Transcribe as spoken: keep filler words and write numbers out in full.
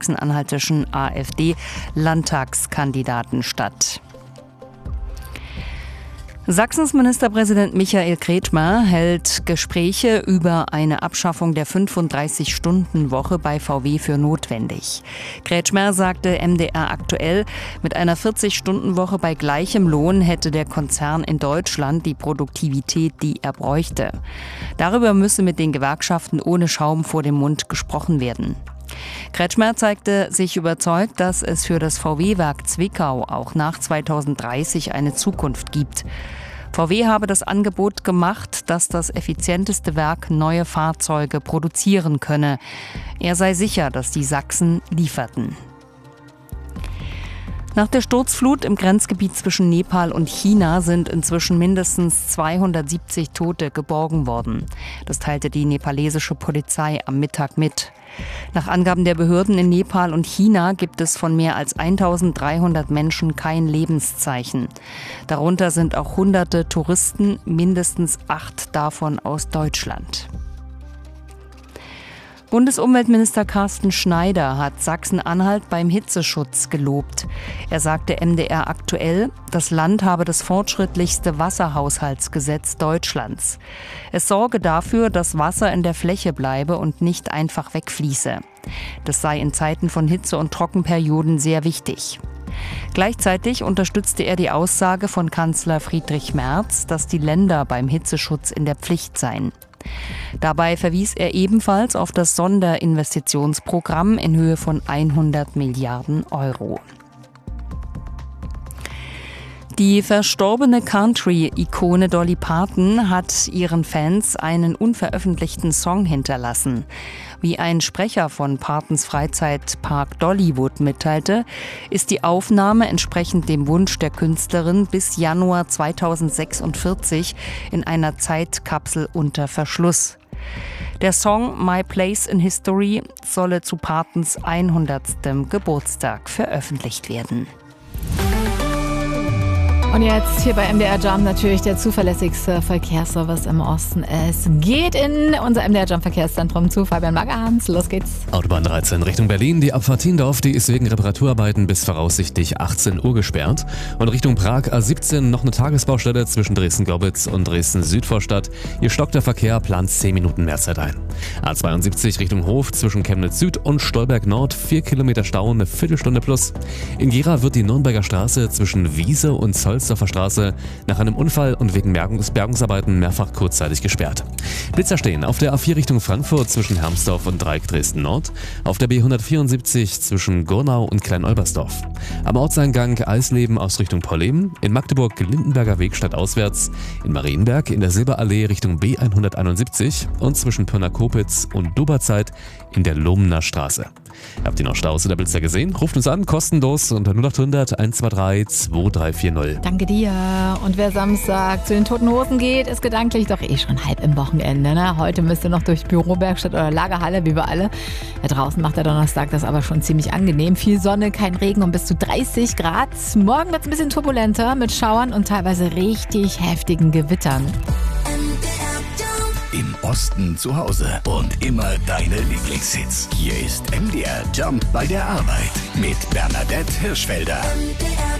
sachsen-anhaltischen AfD-Landtagskandidaten statt. Sachsens Ministerpräsident Michael Kretschmer hält Gespräche über eine Abschaffung der fünfunddreißig-Stunden-Woche bei V W für notwendig. Kretschmer sagte M D R aktuell, mit einer vierzig-Stunden-Woche bei gleichem Lohn hätte der Konzern in Deutschland die Produktivität, die er bräuchte. Darüber müsse mit den Gewerkschaften ohne Schaum vor dem Mund gesprochen werden. Kretschmer zeigte sich überzeugt, dass es für das V W-Werk Zwickau auch nach zweitausenddreißig eine Zukunft gibt. V W habe das Angebot gemacht, dass das effizienteste Werk neue Fahrzeuge produzieren könne. Er sei sicher, dass die Sachsen lieferten. Nach der Sturzflut im Grenzgebiet zwischen Nepal und China sind inzwischen mindestens zweihundertsiebzig Tote geborgen worden. Das teilte die nepalesische Polizei am Mittag mit. Nach Angaben der Behörden in Nepal und China gibt es von mehr als eintausenddreihundert Menschen kein Lebenszeichen. Darunter sind auch hunderte Touristen, mindestens acht davon aus Deutschland. Bundesumweltminister Carsten Schneider hat Sachsen-Anhalt beim Hitzeschutz gelobt. Er sagte M D R aktuell, das Land habe das fortschrittlichste Wasserhaushaltsgesetz Deutschlands. Es sorge dafür, dass Wasser in der Fläche bleibe und nicht einfach wegfließe. Das sei in Zeiten von Hitze- und Trockenperioden sehr wichtig. Gleichzeitig unterstützte er die Aussage von Kanzler Friedrich Merz, dass die Länder beim Hitzeschutz in der Pflicht seien. Dabei verwies er ebenfalls auf das Sonderinvestitionsprogramm in Höhe von hundert Milliarden Euro. Die verstorbene Country-Ikone Dolly Parton hat ihren Fans einen unveröffentlichten Song hinterlassen. Wie ein Sprecher von Partons Freizeitpark Dollywood mitteilte, ist die Aufnahme entsprechend dem Wunsch der Künstlerin bis Januar zweitausendsechsundvierzig in einer Zeitkapsel unter Verschluss. Der Song My Place in History solle zu Partons hundertstem Geburtstag veröffentlicht werden. Und jetzt hier bei M D R Jump natürlich der zuverlässigste Verkehrsservice im Osten. Es geht in unser M D R Jump Verkehrszentrum zu Fabian Magerhans. Los geht's. Autobahn dreizehn Richtung Berlin. Die Abfahrt Tiendorf, die ist wegen Reparaturarbeiten bis voraussichtlich achtzehn Uhr gesperrt. Und Richtung Prag A siebzehn noch eine Tagesbaustelle zwischen Dresden-Gorbitz und Dresden-Südvorstadt. Hier stockt der Verkehr, plant zehn Minuten mehr Zeit ein. A zweiundsiebzig Richtung Hof zwischen Chemnitz Süd und Stolberg Nord. vier Kilometer Stau, eine Viertelstunde plus. In Gera wird die Nürnberger Straße zwischen Wiese und Zoll Straße nach einem Unfall und wegen Bergungs- Bergungsarbeiten mehrfach kurzzeitig gesperrt. Blitzer stehen auf der A vier Richtung Frankfurt zwischen Hermsdorf und Dreieck Dresden Nord, auf der B hundertvierundsiebzig zwischen Gurnau und Klein-Olbersdorf. Am Ortseingang Eisleben aus Richtung Polem, in Magdeburg Lindenberger Weg stadtauswärts, in Marienberg in der Silberallee Richtung B hunderteinundsiebzig und zwischen Pirna-Kopitz und Doberzeit in der Lohmener Straße. Habt ihr noch Staus oder Blitzer gesehen? Ruft uns an, kostenlos unter null acht hundert eins zwei drei zwei drei vier null. Danke dir. Und wer Samstag zu den Toten Hosen geht, ist gedanklich doch eh schon halb im Wochenende. Ne? Heute müsst ihr noch durch Bürowerkstatt oder Lagerhalle, wie wir alle. Ja, draußen macht der Donnerstag das aber schon ziemlich angenehm. Viel Sonne, kein Regen und bis zu dreißig Grad. Morgen wird es ein bisschen turbulenter mit Schauern und teilweise richtig heftigen Gewittern. Im Osten zu Hause und immer deine Lieblingshits. Hier ist M D R Jump bei der Arbeit mit Bernadette Hirschfelder.